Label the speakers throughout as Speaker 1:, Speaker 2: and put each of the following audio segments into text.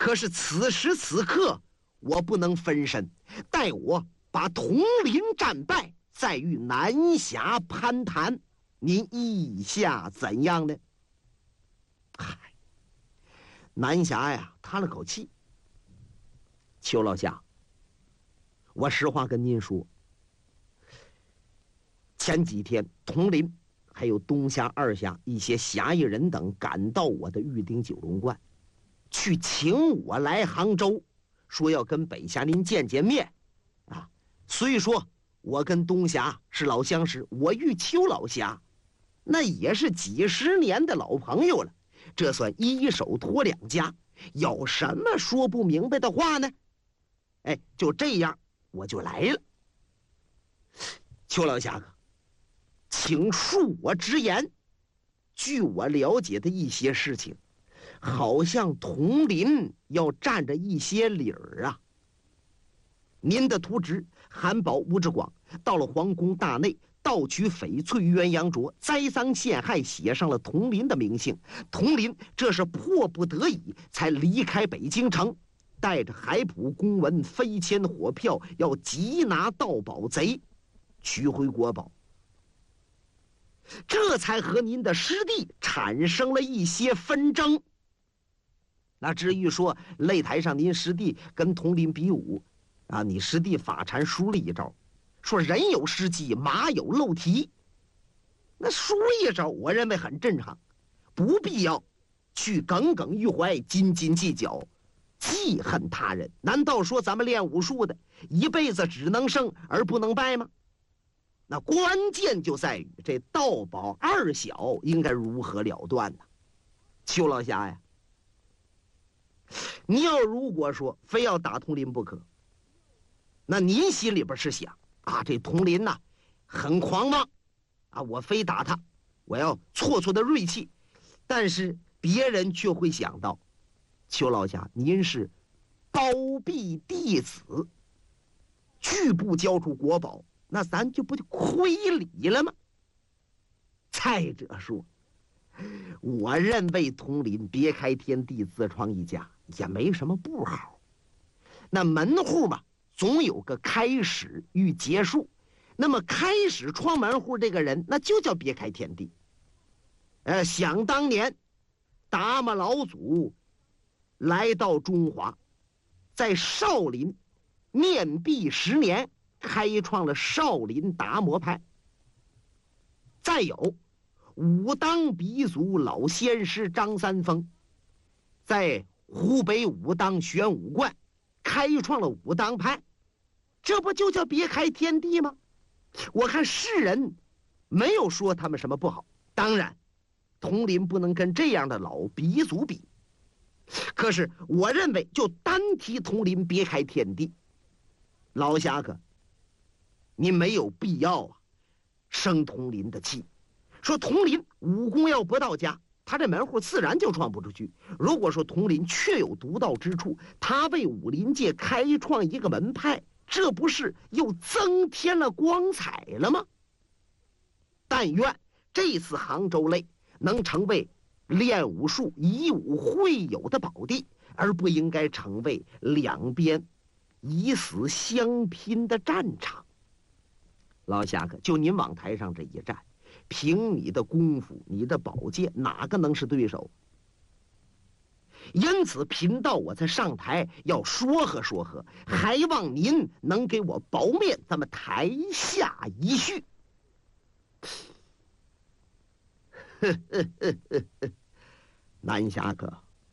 Speaker 1: 可是此时此刻，我不能分身，待我把统领战败，再与南侠攀谈。您意下怎样呢？嗨，南侠呀，叹了口气。邱老侠，我实话跟您说，前几天统领还有东峡、二峡一些侠义人等赶到我的玉鼎九龙观，去请我来杭州，说要跟北峡您见见面。啊，虽说我跟东峡是老相识，我与邱老侠那也是几十年的老朋友了，这算一手托两家，有什么说不明白的话呢？哎，就这样我就来了。邱老侠哥，请恕我直言，据我了解的一些事情，好像统领要占着一些理儿啊。您的徒侄韩宝、吴志广到了皇宫大内，盗取翡翠鸳鸯镯，栽赃陷害，写上了统领的名姓。统领这是迫不得已才离开北京城，带着海捕公文、飞迁火票，要缉拿盗宝贼，取回国宝。这才和您的师弟产生了一些纷争。那至于说擂台上您师弟跟统领比武啊，你师弟法禅输了一招，说人有失计，马有漏蹄。那输一招，我认为很正常，不必要去耿耿于怀、斤斤计较、记恨他人。难道说咱们练武术的一辈子只能胜而不能败吗？那关键就在于这盗宝二小应该如何了断呢？邱老侠呀，你要如果说非要打统领不可，那您心里边是想啊，这统领呐很狂妄啊，我非打他，我要挫挫的锐气。但是别人却会想到，邱老侠您是包庇弟子，拒不交出国宝，那咱就不就亏礼了吗？再者说，我认为统领别开天地，自创一家也没什么不好。那门户嘛，总有个开始与结束。那么开始创门户这个人，那就叫别开天地。想当年，达摩老祖来到中华，在少林面壁10年，开创了少林达摩派。再有武当鼻祖老仙师张三丰，在湖北武当玄武观开创了武当派，这不就叫别开天地吗？我看世人没有说他们什么不好，当然统领不能跟这样的老鼻祖比，可是我认为就单提统领别开天地，老侠客你没有必要啊生统领的气，说统领武功要不到家，他这门户自然就创不出去。如果说统领确有独到之处，他为武林界开创一个门派，这不是又增添了光彩了吗？但愿这次杭州擂能成为练武术以武会友的宝地，而不应该成为两边以死相拼的战场。老侠客，就您往台上这一站，凭你的功夫，你的宝剑，哪个能是对手？因此贫道我在上台要说和说和，还望您能给我保面，咱们台下一叙。南侠客，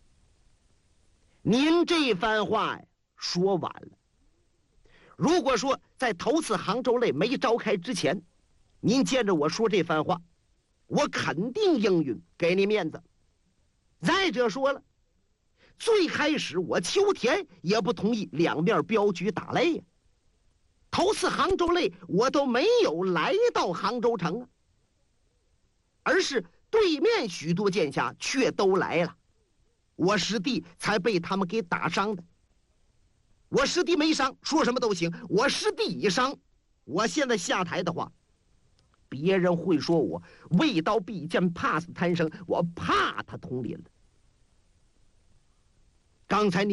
Speaker 1: 您这番话呀说晚了。如果说在头次杭州擂没召开之前，您见着我说这番话，我肯定应允，给你面子。再者说了，最开始我秋田也不同意两面镖局打擂呀。头次杭州擂我都没有来到杭州城啊，而是对面许多剑侠却都来了，我师弟才被他们给打伤的。我师弟没伤，说什么都行；我师弟一伤，我现在下台的话，别人会说我未刀必剑，怕死贪生，我怕他统领了。刚才你